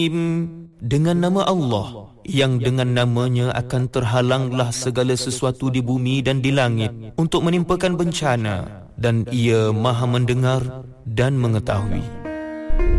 Dengan nama Allah yang dengan namanya akan terhalanglah segala sesuatu di bumi dan di langit untuk menimpakan bencana, dan Ia Maha mendengar dan mengetahui.